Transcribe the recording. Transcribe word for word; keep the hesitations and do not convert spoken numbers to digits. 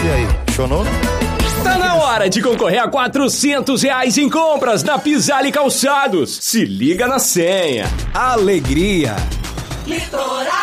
E aí, chonou? Tá na hora de concorrer a quatrocentos reais em compras na Pisale Calçados. Se liga na senha. Alegria. Litoral.